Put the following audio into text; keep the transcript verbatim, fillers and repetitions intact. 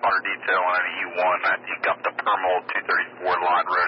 responder detail on an E one. I think up the Permold two thirty-four Lot Road